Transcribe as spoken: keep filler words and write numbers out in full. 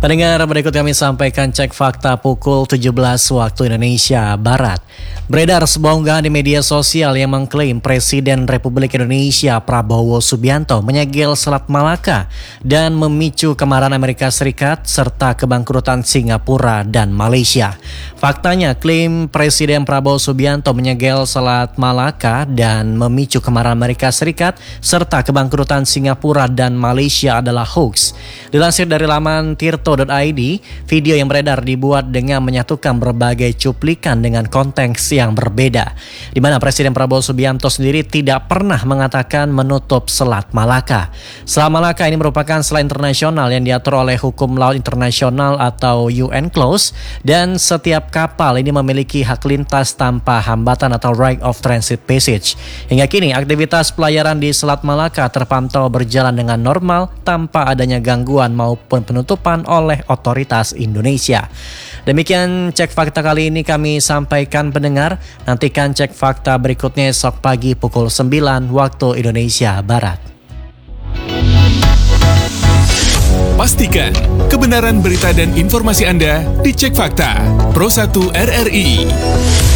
Pendengar, berikut kami sampaikan cek fakta pukul tujuh belas waktu Indonesia Barat. Beredar sebuah unggahan di media sosial yang mengklaim Presiden Republik Indonesia Prabowo Subianto menyegel Selat Malaka dan memicu kemarahan Amerika Serikat serta kebangkrutan Singapura dan Malaysia. Faktanya, klaim Presiden Prabowo Subianto menyegel Selat Malaka dan memicu kemarahan Amerika Serikat serta kebangkrutan Singapura dan Malaysia adalah hoax. Dilansir dari laman tirto titik i d, video yang beredar dibuat dengan menyatukan berbagai cuplikan dengan konteks yang berbeda, di mana Presiden Prabowo Subianto sendiri tidak pernah mengatakan menutup Selat Malaka. Selat Malaka ini merupakan selat internasional yang diatur oleh hukum laut internasional atau U N Clause, dan setiap kapal ini memiliki hak lintas tanpa hambatan atau right of transit passage. Hingga kini aktivitas pelayaran di Selat Malaka terpantau berjalan dengan normal tanpa adanya gangguan maupun penutupan oleh otoritas Indonesia. Demikian cek fakta kali ini kami sampaikan pendengar. Nantikan cek fakta berikutnya esok pagi pukul sembilan waktu Indonesia Barat. Pastikan kebenaran berita dan informasi Anda dicek fakta Pro satu R R I.